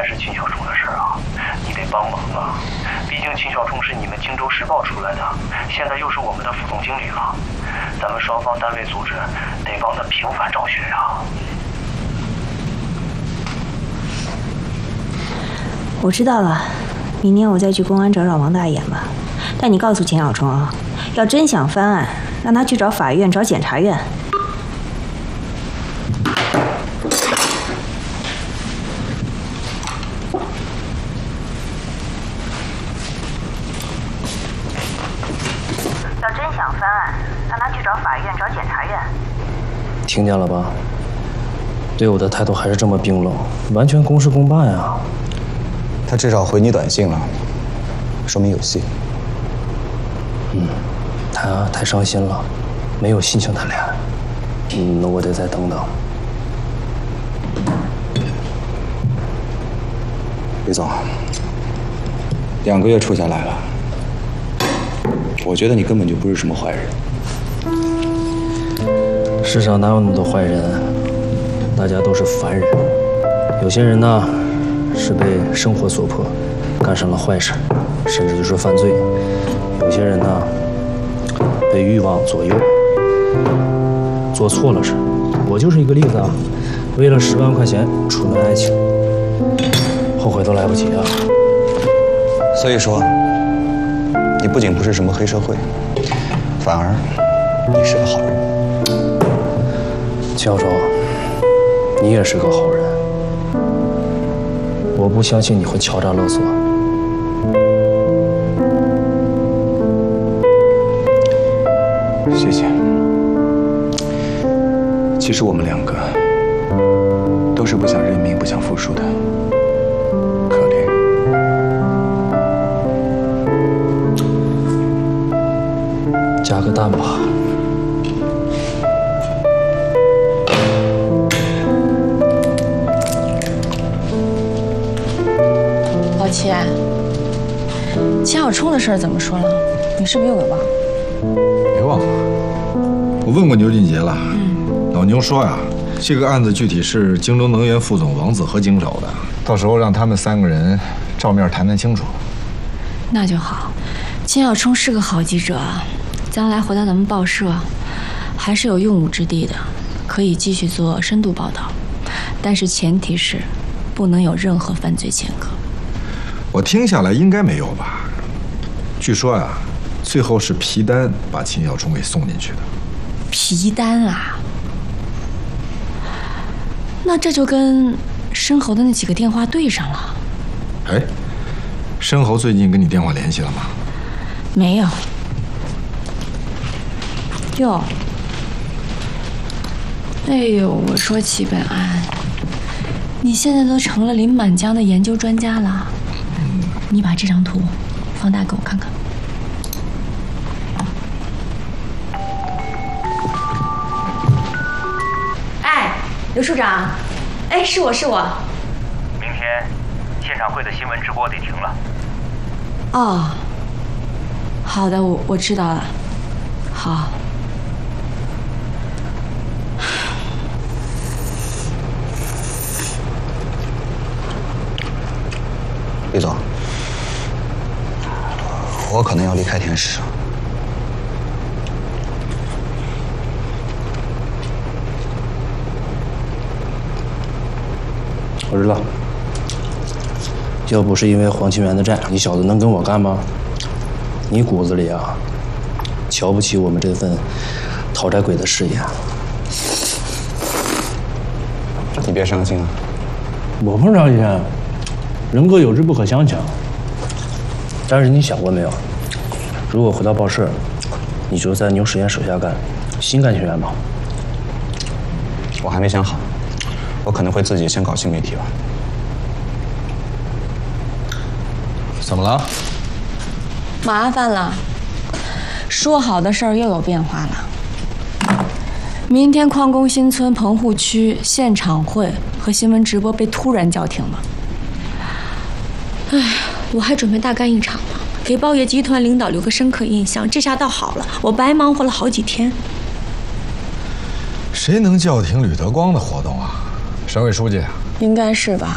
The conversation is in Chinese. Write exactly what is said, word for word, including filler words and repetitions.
是秦小冲的事啊，你得帮忙啊！毕竟秦小冲是你们荆州时报出来的，现在又是我们的副总经理了，咱们双方单位组织得帮他平反赵雪啊！ 我知道了，明年我再去公安找找王大爷吧。但你告诉秦小冲啊，要真想翻案，让他去找法院、找检察院。要真想翻案，让他去找法院、找检察院。 听见了吧？对我的态度还是这么冰冷，完全公事公办呀。 他至少回你短信了，说明有戏。 嗯，他太伤心了，没有心情谈恋爱。嗯，那我得再等等。 李总，两个月处下来了，我觉得你根本就不是什么坏人。 世上哪有那么多坏人？大家都是凡人。有些人呢，是被生活所迫，干上了坏事，甚至就是犯罪。有些人呢，被欲望左右，做错了事。我就是一个例子啊，为了十万块钱出卖爱情，后悔都来不及啊。 所以说，你不仅不是什么黑社会，反而你是个好人。 秦小冲，你也是个好人。我不相信你会敲诈勒索。 谢谢。其实我们两个都是不想认命、不想服输的，可怜。 加个蛋吧。 老齐，秦小冲的事儿怎么说了？你是不是又给忘了？ 别忘了，我问过牛俊杰了。嗯，老牛说呀，这个案子具体是荆州能源副总王子和经手的，到时候让他们三个人照面谈谈清楚。 那就好。秦小冲是个好记者，将来回到咱们报社，还是有用武之地的，可以继续做深度报道。但是前提是，不能有任何犯罪前科。 我听下来应该没有吧？据说呀，最后是皮丹把秦小冲给送进去的。 皮丹啊？那这就跟申猴的那几个电话对上了。 哎，申猴最近跟你电话联系了吗？ 没有。哟，哎呦，我说齐本安，你现在都成了林满江的研究专家了。嗯，你把这张图放大给我看看。哎，刘处长，哎，是我是我。 明天现场会的新闻直播得停了。 哦，好的，我我知道了。好。 李总，我可能要离开天使。 我知道，要不是因为黄清源的债，你小子能跟我干吗？你骨子里啊，瞧不起我们这份讨债鬼的事业。 你别伤心啊。 我不伤心，人各有志，不可相强。但是你想过没有，如果回到报社，你就在牛实验手下干，心甘情愿吗？ 我还没想好，我可能会自己先搞新媒体吧。 怎么了？ 麻烦了，说好的事儿又有变化了。明天矿工新村棚户区现场会和新闻直播被突然叫停了。哎，我还准备大干一场呢，给报业集团领导留个深刻印象。这下倒好了，我白忙活了好几天。 谁能叫停吕德光的活动啊？省委书记？ 应该是吧。